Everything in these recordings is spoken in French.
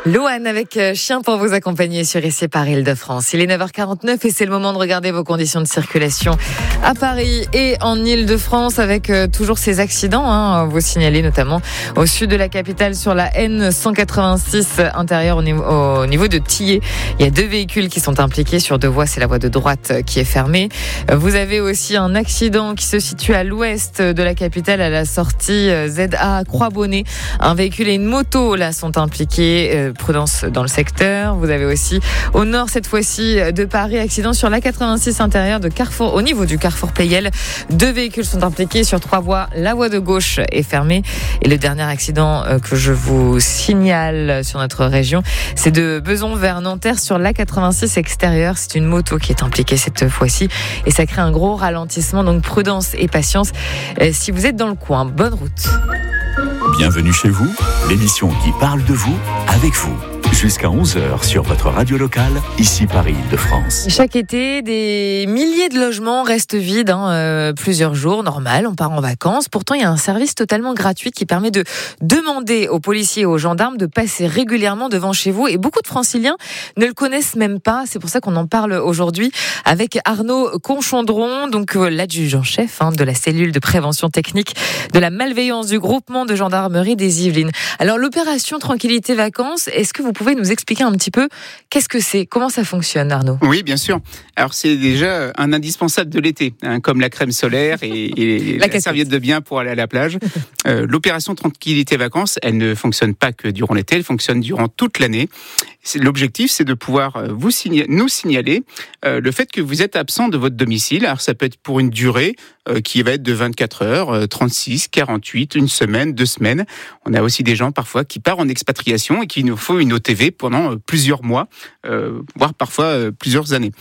Louane avec Chien pour vous accompagner sur ici Paris Île-de-France. Il est 9h49 et c'est le moment de regarder vos conditions de circulation à Paris et en Île-de-France avec toujours ces accidents. Vous signalez notamment au sud de la capitale sur la N186 intérieure au niveau de Tillé. Il y a 2 véhicules qui sont impliqués sur 2 voies. C'est la voie de droite qui est fermée. Vous avez aussi un accident qui se situe à l'ouest de la capitale à la sortie ZA Croix-Bonnet. Un véhicule et une moto là sont impliqués. Prudence dans le secteur. Vous avez aussi au nord cette fois-ci de Paris, accident sur l'A86 intérieure de Carrefour, au niveau du Carrefour Pleyel. 2 véhicules sont impliqués sur 3 voies. La voie de gauche est fermée. Et le dernier accident que je vous signale sur notre région, c'est de Beson vers Nanterre sur l'A86 extérieure. C'est une moto qui est impliquée cette fois-ci et ça crée un gros ralentissement. Donc prudence et patience si vous êtes dans le coin. Bonne route. Bienvenue chez vous, l'émission qui parle de vous, avec vous. Jusqu'à 11h sur votre radio locale, ici Paris Île-de-France. Chaque été, des milliers de logements restent vides, plusieurs jours, normal, on part en vacances. Pourtant, il y a un service totalement gratuit qui permet de demander aux policiers et aux gendarmes de passer régulièrement devant chez vous. Et beaucoup de Franciliens ne le connaissent même pas. C'est pour ça qu'on en parle aujourd'hui avec Arnaud Conchondron, donc l'adjudant-chef de la cellule de prévention technique de la malveillance du groupement de gendarmerie des Yvelines. Alors, l'opération Tranquillité Vacances, est-ce que vous pouvez nous expliquer un petit peu qu'est-ce que c'est, comment ça fonctionne, Arnaud? Oui, bien sûr. Alors c'est déjà un indispensable de l'été, comme la crème solaire et la serviette de bain pour aller à la plage. L'opération Tranquillité Vacances, elle ne fonctionne pas que durant l'été, elle fonctionne durant toute l'année. L'objectif, c'est de pouvoir nous signaler le fait que vous êtes absent de votre domicile. Alors ça peut être pour une durée qui va être de 24 heures, 36, 48, une semaine, 2 semaines. On a aussi des gens parfois qui partent en expatriation et qui nous faut une OTV pendant plusieurs mois, voire parfois plusieurs années.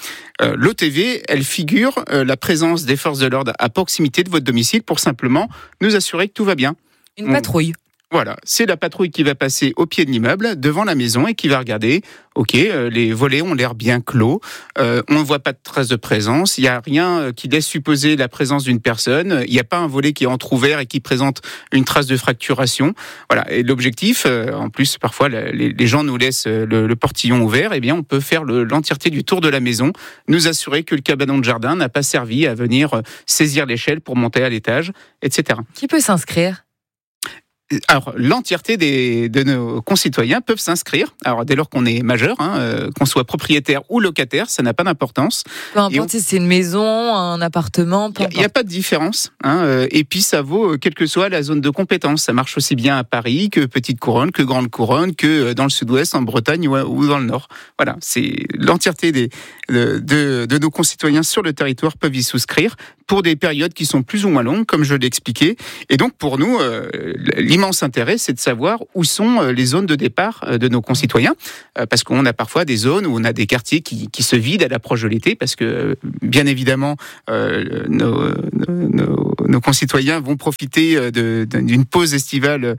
L'OTV, elle figure la présence des forces de l'ordre à proximité de votre domicile pour simplement nous assurer que tout va bien. Une patrouille. Voilà, c'est la patrouille qui va passer au pied de l'immeuble, devant la maison, et qui va regarder, les volets ont l'air bien clos, on ne voit pas de traces de présence, il n'y a rien qui laisse supposer la présence d'une personne, il n'y a pas un volet qui est entrouvert et qui présente une trace de fracturation. Voilà, et l'objectif, en plus, parfois, les gens nous laissent le portillon ouvert, eh bien, on peut faire l'entièreté du tour de la maison, nous assurer que le cabanon de jardin n'a pas servi à venir saisir l'échelle pour monter à l'étage, etc. Qui peut s'inscrire ? Alors, l'entièreté de nos concitoyens peuvent s'inscrire. Alors, dès lors qu'on est majeur, qu'on soit propriétaire ou locataire, ça n'a pas d'importance. Peu importe si c'est une maison, un appartement, il n'y a pas de différence. Et puis, ça vaut quelle que soit la zone de compétence. Ça marche aussi bien à Paris que Petite Couronne, que Grande Couronne, que dans le Sud-Ouest, en Bretagne ou dans le Nord. Voilà, c'est l'entièreté de nos concitoyens sur le territoire peuvent y souscrire pour des périodes qui sont plus ou moins longues, comme je l'ai expliqué. Et donc, pour nous, l'immense intérêt, c'est de savoir où sont les zones de départ de nos concitoyens, parce qu'on a parfois des zones où on a des quartiers qui se vident à l'approche de l'été, parce que, bien évidemment, nos concitoyens vont profiter d'une pause estivale,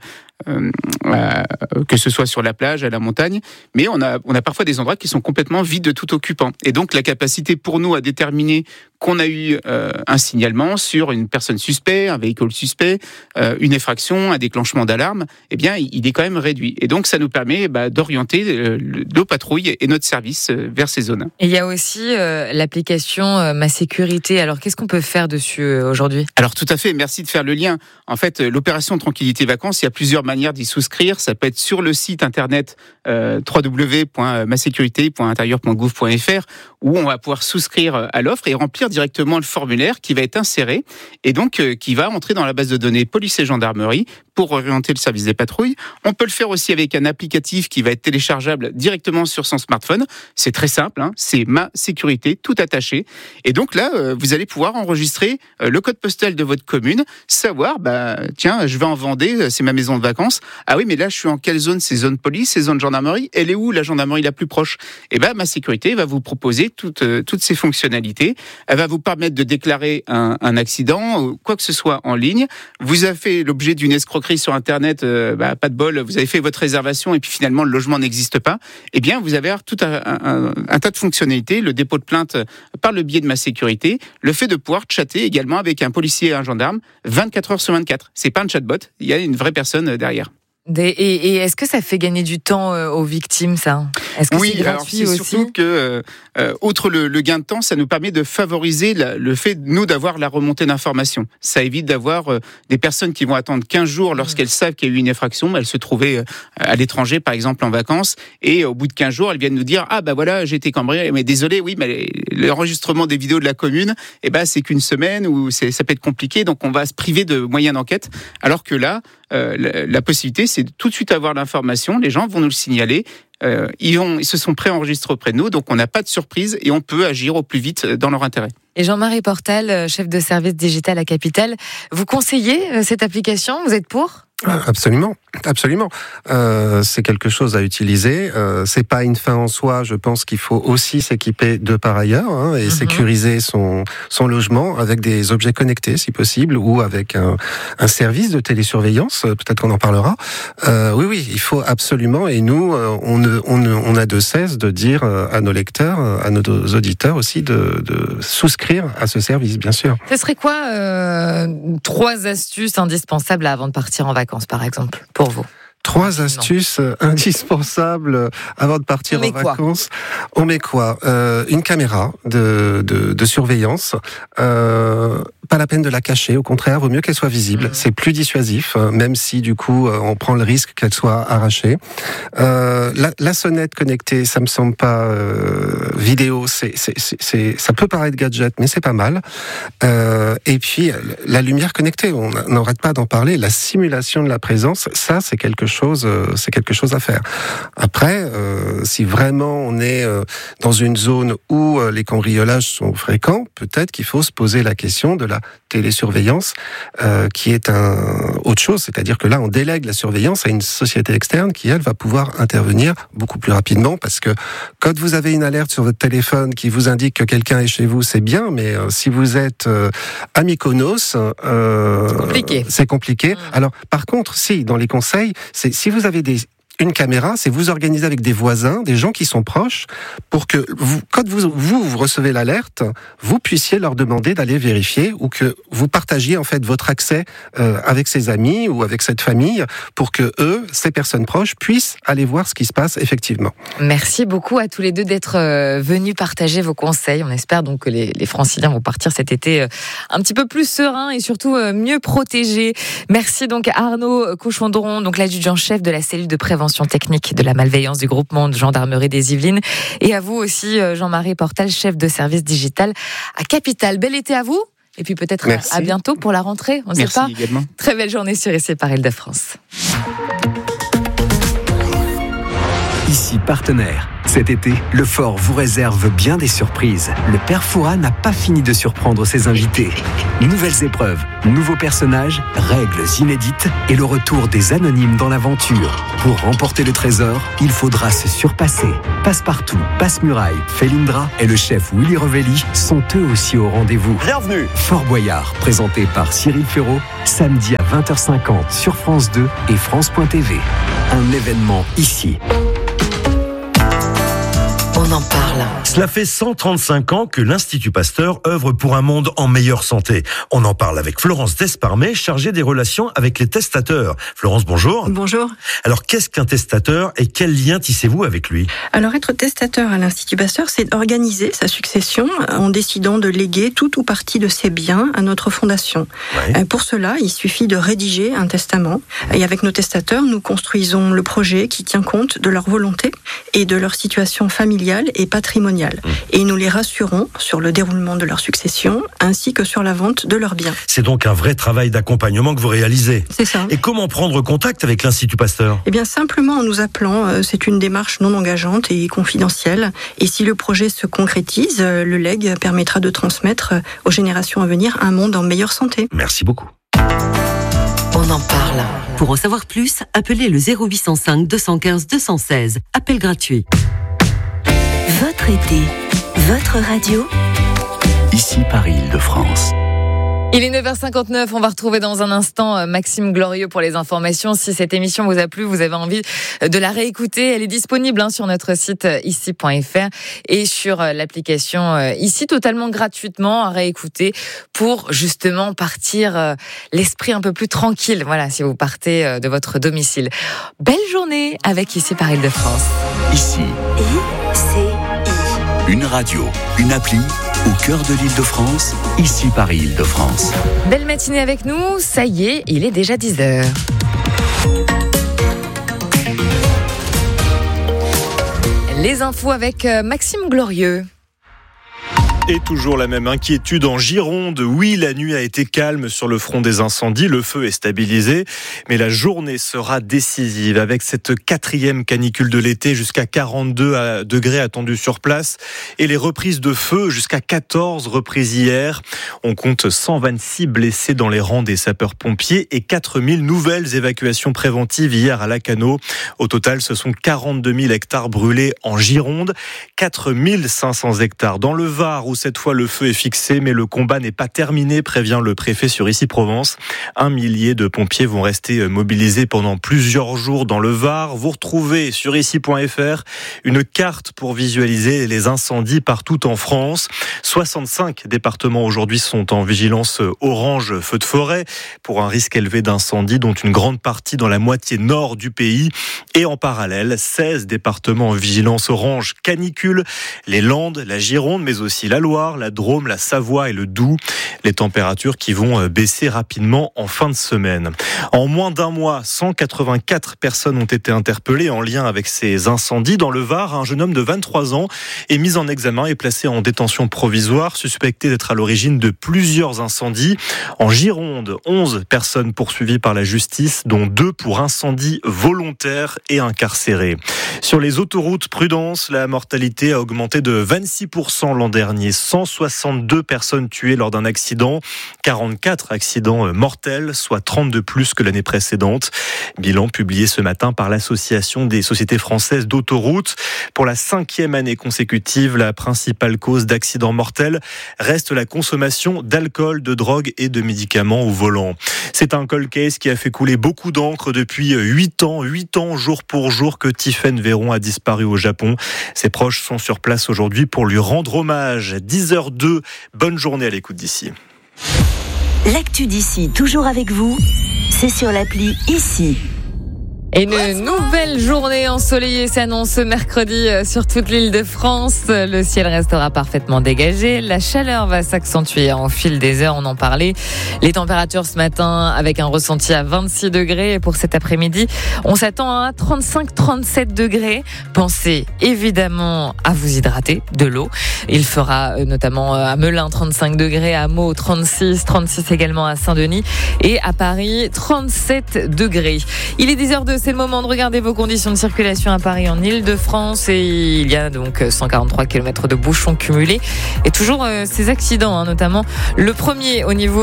que ce soit sur la plage, à la montagne, mais on a parfois des endroits qui sont complètement vides de tout occupant. Et donc, la capacité pour nous à déterminer qu'on a eu un signalement sur une personne suspecte, un véhicule suspect, une effraction, un déclenchement d'alarme, eh bien, il est quand même réduit. Et donc, ça nous permet d'orienter nos patrouilles et notre service vers ces zones. Et il y a aussi l'application Ma Sécurité. Alors, qu'est-ce qu'on peut faire dessus aujourd'hui ? Alors, tout à fait. Merci de faire le lien. En fait, l'opération Tranquillité Vacances, il y a plusieurs manières d'y souscrire. Ça peut être sur le site internet www.masécurité.intérieur.gouv.fr où on va pouvoir souscrire à l'offre et remplir directement le formulaire qui va être inséré et donc qui va entrer dans la base de données police et gendarmerie pour orienter le service des patrouilles. On peut le faire aussi avec un applicatif qui va être téléchargeable directement sur son smartphone. C'est très simple, c'est Ma Sécurité, tout attaché. Et donc là, vous allez pouvoir enregistrer le code postal de votre commune, savoir, tiens, je vais en Vendée, c'est ma maison de vacances. Ah oui, mais là, je suis en quelle zone ? C'est zone police, c'est zone gendarmerie. Elle est où la gendarmerie la plus proche ? Et Ma Sécurité va vous proposer toutes ces fonctionnalités. Elle va vous permettre de déclarer un accident, quoi que ce soit en ligne. Vous avez fait l'objet d'une escroquerie sur Internet, pas de bol, vous avez fait votre réservation et puis finalement le logement n'existe pas. Eh bien, vous avez tout un tas de fonctionnalités, le dépôt de plainte par le biais de Ma Sécurité, le fait de pouvoir chatter également avec un policier et un gendarme 24 heures sur 24. C'est pas un chatbot, il y a une vraie personne derrière. Et est-ce que ça fait gagner du temps aux victimes, ça ? Est-ce que oui, c'est gratuit alors c'est aussi ? surtout que, outre le gain de temps, ça nous permet de favoriser le fait, nous, d'avoir la remontée d'informations. Ça évite d'avoir des personnes qui vont attendre 15 jours lorsqu'elles savent qu'il y a eu une effraction. Elles se trouvaient à l'étranger, par exemple, en vacances, et au bout de 15 jours, elles viennent nous dire « Ah, bah voilà, j'ai été cambrié, mais désolé, oui, mais l'enregistrement des vidéos de la commune, c'est qu'une semaine, ou ça peut être compliqué, donc on va se priver de moyens d'enquête. » Alors que là, la possibilité, c'est de tout de suite avoir l'information, les gens vont nous le signaler, ils se sont préenregistrés auprès de nous, donc on n'a pas de surprise et on peut agir au plus vite dans leur intérêt. Et Jean-Marie Portal, chef de service digital à Capitale, vous conseillez cette application ? Vous êtes pour ? Absolument. C'est quelque chose à utiliser. C'est pas une fin en soi. Je pense qu'il faut aussi s'équiper de par ailleurs et sécuriser son logement avec des objets connectés, si possible, ou avec un service de télésurveillance. Peut-être qu'on en parlera. Oui, il faut absolument. Et nous, on a de cesse de dire à nos lecteurs, à nos auditeurs aussi, de souscrire à ce service, bien sûr. Ce serait quoi 3 astuces indispensables avant de partir en vacances, par exemple, pour vous ? 3 astuces indispensables avant de partir en vacances. On met quoi ? Une caméra de surveillance. Pas la peine de la cacher, au contraire, vaut mieux qu'elle soit visible. C'est plus dissuasif, même si du coup on prend le risque qu'elle soit arrachée. La sonnette connectée, ça me semble pas vidéo. Ça peut paraître gadget, mais c'est pas mal. Et puis la lumière connectée, on n'arrête pas d'en parler. La simulation de la présence, ça c'est quelque chose à faire. Après, si vraiment on est dans une zone où les cambriolages sont fréquents, peut-être qu'il faut se poser la question de la télésurveillance, qui est autre chose. C'est-à-dire que là, on délègue la surveillance à une société externe qui, elle, va pouvoir intervenir beaucoup plus rapidement, parce que quand vous avez une alerte sur votre téléphone qui vous indique que quelqu'un est chez vous, c'est bien, mais si vous êtes à Mykonos, c'est compliqué. Alors, par contre, dans les conseils, si vous avez une caméra, c'est vous organiser avec des voisins, des gens qui sont proches, pour que quand vous recevez l'alerte, vous puissiez leur demander d'aller vérifier, ou que vous partagiez en fait votre accès avec ces amis ou avec cette famille, pour que ces personnes proches, puissent aller voir ce qui se passe effectivement. Merci beaucoup à tous les deux d'être venus partager vos conseils. On espère donc que les Franciliens vont partir cet été un petit peu plus sereins et surtout mieux protégés. Merci donc à Arnaud Cochondron, donc l'adjudant-chef de la cellule de prévention technique de la malveillance du groupement de gendarmerie des Yvelines, et à vous aussi Jean-Marie Portal, chef de service digital à Capitale. Bel été à vous, et puis peut-être à bientôt pour la rentrée, on ne sait pas. Également. Très belle journée sur RCI par Île-de-France. Ici partenaire. Cet été, le Fort vous réserve bien des surprises. Le Père Fouras n'a pas fini de surprendre ses invités. Nouvelles épreuves, nouveaux personnages, règles inédites et le retour des anonymes dans l'aventure. Pour remporter le trésor, il faudra se surpasser. Passe-Partout, Passe-Muraille, Felindra et le chef Willy Revelli sont eux aussi au rendez-vous. Bienvenue. Fort Boyard, présenté par Cyril Ferraud, samedi à 20h50 sur France 2 et France.tv. Un événement ici. On en parle. Cela fait 135 ans que l'Institut Pasteur œuvre pour un monde en meilleure santé. On en parle avec Florence Desparmet, chargée des relations avec les testateurs. Florence, bonjour. Bonjour. Alors, qu'est-ce qu'un testateur et quel lien tissez-vous avec lui ? Alors, être testateur à l'Institut Pasteur, c'est organiser sa succession en décidant de léguer tout ou partie de ses biens à notre fondation. Ouais. Pour cela, il suffit de rédiger un testament. Et avec nos testateurs, nous construisons le projet qui tient compte de leur volonté et de leur situation familiale et patrimoniale. Et nous les rassurons sur le déroulement de leur succession ainsi que sur la vente de leurs biens. C'est donc un vrai travail d'accompagnement que vous réalisez. C'est ça. Et comment prendre contact avec l'Institut Pasteur ? Eh bien, simplement en nous appelant. C'est une démarche non engageante et confidentielle. Et si le projet se concrétise, le legs permettra de transmettre aux générations à venir un monde en meilleure santé. Merci beaucoup. On en parle. Pour en savoir plus, appelez le 0805 215 216. Appel gratuit. Votre été, votre radio. Ici Paris Île-de-France. Il est 9h59, on va retrouver dans un instant Maxime Glorieux pour les informations. Si cette émission vous a plu, vous avez envie de la réécouter, elle est disponible sur notre site ici.fr et sur l'application ici, totalement gratuitement à réécouter pour justement partir l'esprit un peu plus tranquille. Voilà, si vous partez de votre domicile. Belle journée avec Ici par Île-de-France. Ici. Une radio, une appli au cœur de l'Île-de-France, ici Paris Île-de-France. Belle matinée avec nous, ça y est, il est déjà 10h. Les infos avec Maxime Glorieux. Et toujours la même inquiétude en Gironde. Oui, la nuit a été calme sur le front des incendies. Le feu est stabilisé. Mais la journée sera décisive avec cette 4e canicule de l'été jusqu'à 42 degrés attendus sur place. Et les reprises de feu jusqu'à 14 reprises hier. On compte 126 blessés dans les rangs des sapeurs-pompiers et 4000 nouvelles évacuations préventives hier à Lacanau. Au total, ce sont 42 000 hectares brûlés en Gironde. 4500 hectares dans le Var où cette fois le feu est fixé, mais le combat n'est pas terminé, prévient le préfet sur Issy-Provence. 1 millier de pompiers vont rester mobilisés pendant plusieurs jours dans le Var. Vous retrouvez sur ici.fr une carte pour visualiser les incendies partout en France. 65 départements aujourd'hui sont en vigilance orange feu de forêt pour un risque élevé d'incendie, dont une grande partie dans la moitié nord du pays. Et en parallèle, 16 départements en vigilance orange canicule, les Landes, la Gironde, mais aussi la Loire, la Drôme, la Savoie et le Doubs. Les températures qui vont baisser rapidement en fin de semaine. En moins d'un mois, 184 personnes ont été interpellées en lien avec ces incendies. Dans le Var, un jeune homme de 23 ans est mis en examen et placé en détention provisoire, suspecté d'être à l'origine de plusieurs incendies. En Gironde, 11 personnes poursuivies par la justice, dont 2 pour incendie volontaire et incarcérées. Sur les autoroutes, prudence, la mortalité a augmenté de 26% l'an dernier. 162 personnes tuées lors d'un accident, 44 accidents mortels, soit 30 de plus que l'année précédente. Bilan publié ce matin par l'Association des sociétés françaises d'autoroutes. Pour la 5e année consécutive, la principale cause d'accidents mortels reste la consommation d'alcool, de drogue et de médicaments au volant. C'est un cold case qui a fait couler beaucoup d'encre depuis 8 ans jour pour jour que Tiphaine Véron a disparu au Japon. Ses proches sont sur place aujourd'hui pour lui rendre hommage. 10h02, bonne journée à l'écoute d'Ici. L'actu d'Ici, toujours avec vous, c'est sur l'appli Ici. Et une nouvelle journée ensoleillée s'annonce ce mercredi sur toute l'île de France. Le ciel restera parfaitement dégagé. La chaleur va s'accentuer au fil des heures, on en parlait. Les températures ce matin avec un ressenti à 26 degrés. Et pour cet après-midi, on s'attend à 35-37 degrés. Pensez évidemment à vous hydrater, de l'eau. Il fera notamment à Melun 35 degrés, à Meaux 36 également à Saint-Denis et à Paris 37 degrés. Il est 10h02. C'est le moment de regarder vos conditions de circulation à Paris en Île-de-France et il y a donc 143 km de bouchons cumulés et toujours ces accidents, notamment le premier au niveau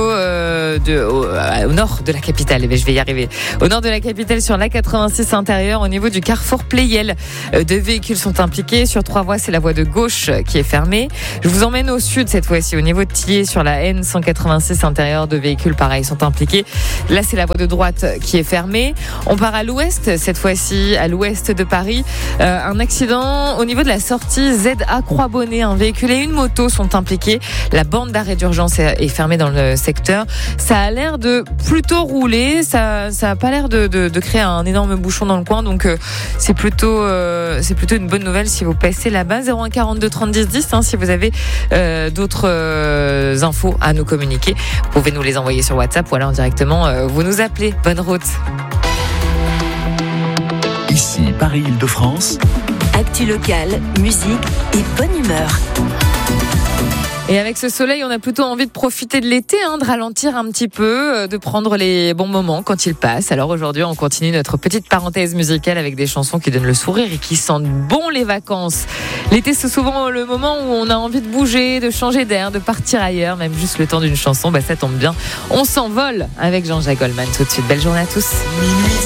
au nord de la capitale. Et bien, je vais y arriver. Au nord de la capitale sur l'A86 intérieur au niveau du carrefour Pleyel. 2 véhicules sont impliqués sur 3 voies. C'est la voie de gauche qui est fermée. Je vous emmène au sud cette fois-ci au niveau de Thiers sur la N186 intérieur. 2 véhicules pareils sont impliqués. Là, c'est la voie de droite qui est fermée. On part à l'ouest. Cette fois-ci, à l'ouest de Paris, un accident au niveau de la sortie ZA Croix-Bonnet. Un véhicule et une moto sont impliqués. La bande d'arrêt d'urgence est fermée dans le secteur. Ça a l'air de plutôt rouler. Ça a pas l'air de créer un énorme bouchon dans le coin. Donc, c'est plutôt une bonne nouvelle si vous passez là-bas. 01 42 30 10 10. Si vous avez d'autres infos à nous communiquer, vous pouvez nous les envoyer sur WhatsApp ou alors directement vous nous appelez. Bonne route. Ici, Paris Île-de-France. Actu locale, musique et bonne humeur. Et avec ce soleil, on a plutôt envie de profiter de l'été, de ralentir un petit peu, de prendre les bons moments quand ils passent. Alors aujourd'hui, on continue notre petite parenthèse musicale avec des chansons qui donnent le sourire et qui sentent bon les vacances. L'été, c'est souvent le moment où on a envie de bouger, de changer d'air, de partir ailleurs, même juste le temps d'une chanson. Ça tombe bien. On s'envole avec Jean-Jacques Goldman tout de suite. Belle journée à tous.